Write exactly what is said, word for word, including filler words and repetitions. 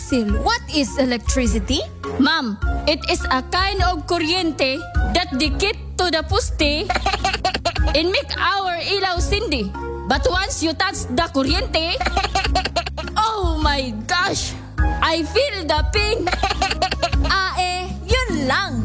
Basil, what is electricity? Ma'am, it is a kind of kuryente that dikit to the poste and make our ilaw sindi. But once you touch the kuryente, oh my gosh, I feel the pain. Ah eh, yun lang.